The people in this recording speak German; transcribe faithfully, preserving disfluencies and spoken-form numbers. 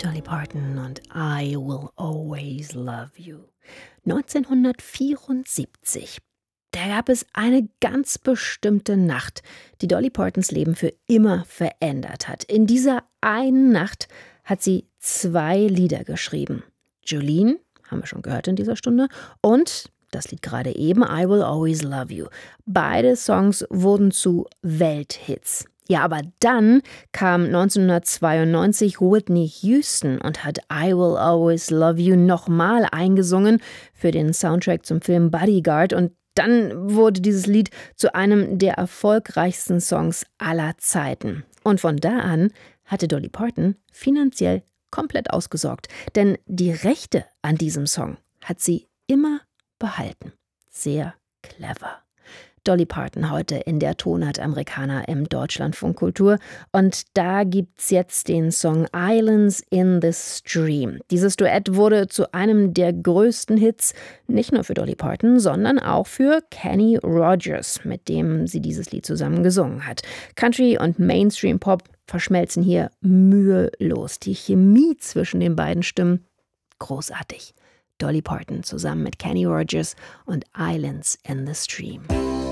Dolly Parton und I Will Always Love You. neunzehnhundertvierundsiebzig. Da gab es eine ganz bestimmte Nacht, die Dolly Partons Leben für immer verändert hat. In dieser einen Nacht hat sie zwei Lieder geschrieben. Jolene, haben wir schon gehört in dieser Stunde, und das Lied gerade eben, I Will Always Love You. Beide Songs wurden zu Welthits. Ja, aber dann kam neunzehnhundertzweiundneunzig Whitney Houston und hat I Will Always Love You nochmal eingesungen für den Soundtrack zum Film Bodyguard. Und dann wurde dieses Lied zu einem der erfolgreichsten Songs aller Zeiten. Und von da an hatte Dolly Parton finanziell komplett ausgesorgt. Denn die Rechte an diesem Song hat sie immer behalten. Sehr clever. Dolly Parton heute in der Tonart Americana im Deutschlandfunk Kultur. Und da gibt's jetzt den Song Islands in the Stream. Dieses Duett wurde zu einem der größten Hits, nicht nur für Dolly Parton, sondern auch für Kenny Rogers, mit dem sie dieses Lied zusammen gesungen hat. Country und Mainstream Pop verschmelzen hier mühelos. Die Chemie zwischen den beiden Stimmen, großartig. Dolly Parton zusammen mit Kenny Rogers und Islands in the Stream.